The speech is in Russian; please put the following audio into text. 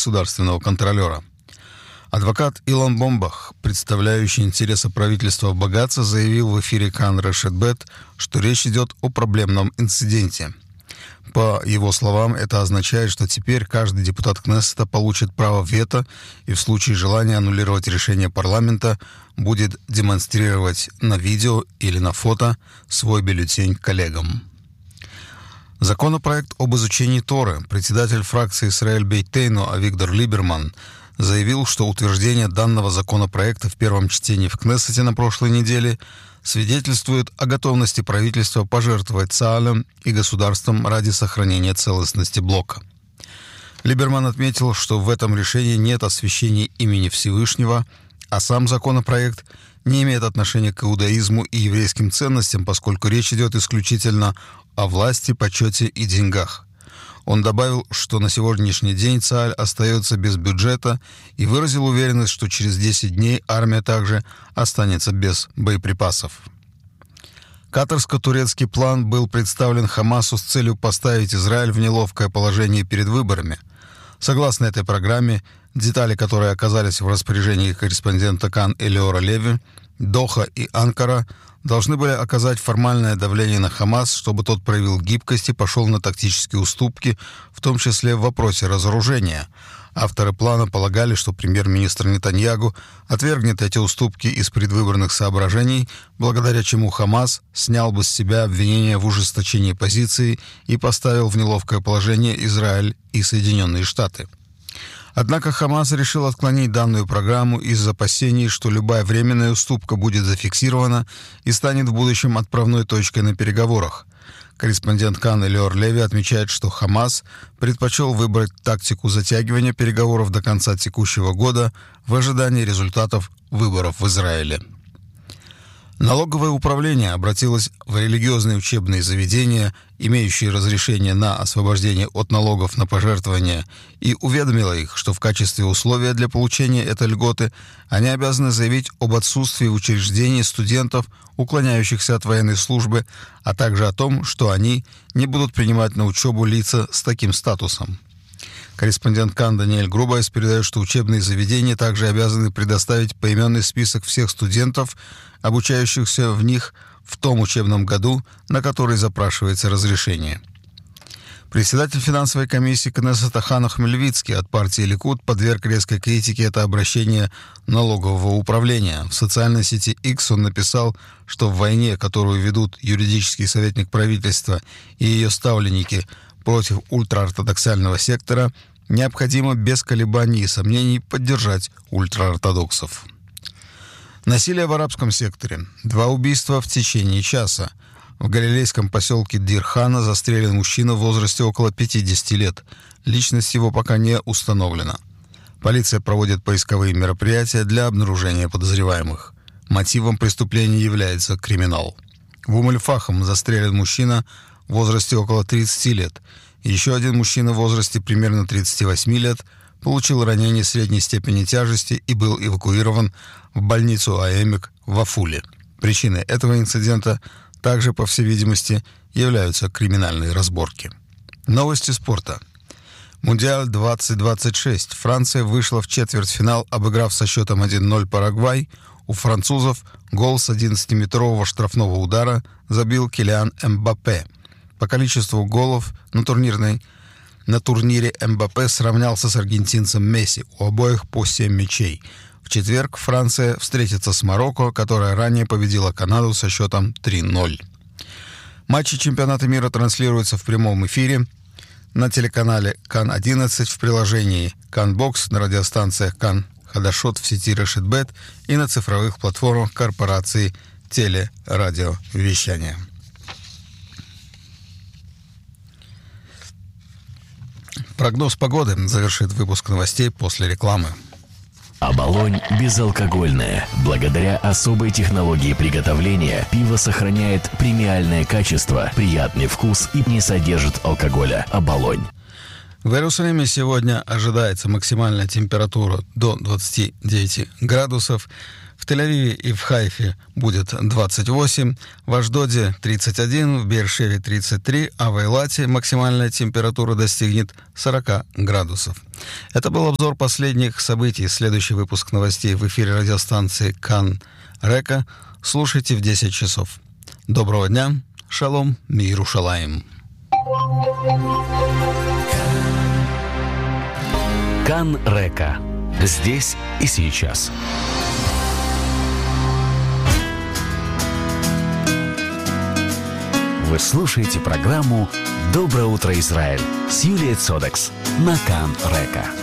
государственного контролера. Адвокат Илон Бомбах, представляющий интересы правительства Багаца, заявил в эфире Кан Решетбет, что речь идет о проблемном инциденте. По его словам, это означает, что теперь каждый депутат Кнессета получит право вето и в случае желания аннулировать решение парламента будет демонстрировать на видео или на фото свой бюллетень коллегам. Законопроект об изучении Торы, председатель фракции Исраэль Бейтейну Авигдор Либерман, заявил, что утверждение данного законопроекта в первом чтении в Кнессете на прошлой неделе свидетельствует о готовности правительства пожертвовать Цаалем и государством ради сохранения целостности блока. Либерман отметил, что в этом решении нет освящения имени Всевышнего, а сам законопроект не имеет отношения к иудаизму и еврейским ценностям, поскольку речь идет исключительно о власти, почете и деньгах. Он добавил, что на сегодняшний день Цааль остается без бюджета и выразил уверенность, что через 10 дней армия также останется без боеприпасов. Катарско-турецкий план был представлен Хамасу с целью поставить Израиль в неловкое положение перед выборами. Согласно этой программе, детали которой оказались в распоряжении корреспондента Кан Элиора Леви, Доха и Анкара должны были оказать формальное давление на Хамас, чтобы тот проявил гибкость и пошел на тактические уступки, в том числе в вопросе разоружения. Авторы плана полагали, что премьер-министр Нетаньягу отвергнет эти уступки из предвыборных соображений, благодаря чему Хамас снял бы с себя обвинения в ужесточении позиции и поставил в неловкое положение Израиль и Соединенные Штаты. Однако Хамас решил отклонить данную программу из-за опасений, что любая временная уступка будет зафиксирована и станет в будущем отправной точкой на переговорах. Корреспондент Кан Элиор Леви отмечает, что Хамас предпочел выбрать тактику затягивания переговоров до конца текущего года в ожидании результатов выборов в Израиле. Налоговое управление обратилось в религиозные учебные заведения, имеющие разрешение на освобождение от налогов на пожертвования, и уведомило их, что в качестве условия для получения этой льготы они обязаны заявить об отсутствии в учреждении студентов, уклоняющихся от военной службы, а также о том, что они не будут принимать на учебу лица с таким статусом. Корреспондент Кан Даниэль Грубайс передает, что учебные заведения также обязаны предоставить поименный список всех студентов, обучающихся в них в том учебном году, на который запрашивается разрешение. Председатель финансовой комиссии Кнессета Хана Хмельвицкий от партии Ликуд подверг резкой критике это обращение налогового управления. В социальной сети X он написал, что в войне, которую ведут юридический советник правительства и ее ставленники против ультраортодоксального сектора, необходимо без колебаний и сомнений поддержать ультраортодоксов. Насилие в арабском секторе. 2 убийства в течение часа. В галилейском поселке Дир-Хана застрелен мужчина в возрасте около 50 лет. Личность его пока не установлена. Полиция проводит поисковые мероприятия для обнаружения подозреваемых. Мотивом преступления является криминал. В Ум-эль-Фахам застрелен мужчина в возрасте около 30 лет. Еще один мужчина в возрасте примерно 38 лет получил ранение средней степени тяжести и был эвакуирован в больницу Аэмик в Афуле. Причиной этого инцидента также, по всей видимости, являются криминальные разборки. Новости спорта. Мундиаль 2026. Франция вышла в четвертьфинал, обыграв со счетом 1-0 Парагвай. У французов гол с 11-метрового штрафного удара забил Килиан Мбаппе. По количеству голов на турнире Мбаппе сравнялся с аргентинцем Месси, у обоих по 7 мячей. В четверг Франция встретится с Марокко, которая ранее победила Канаду со счетом 3-0. Матчи чемпионата мира транслируются в прямом эфире на телеканале Кан-11 в приложении Кан-Бокс, на радиостанциях Кан-Хадашот в сети Решетбет и на цифровых платформах корпорации телерадиовещания. Прогноз погоды завершит выпуск новостей после рекламы. Оболонь безалкогольное. Благодаря особой технологии приготовления пиво сохраняет премиальное качество, приятный вкус и не содержит алкоголя. Оболонь. В Иерусалиме сегодня ожидается максимальная температура до 29 градусов. В Тель-Авиве и в Хайфе будет 28, в Ашдоде 31, в Беэр-Шеве 33, а в Эйлате максимальная температура достигнет 40 градусов. Это был обзор последних событий. Следующий выпуск новостей в эфире радиостанции Кан Река слушайте в 10 часов. Доброго дня, шалом, мирушалаим. Кан Река. Здесь и сейчас. Вы слушаете программу «Доброе утро, Израиль» с Юлией Цодекс на Кан Река.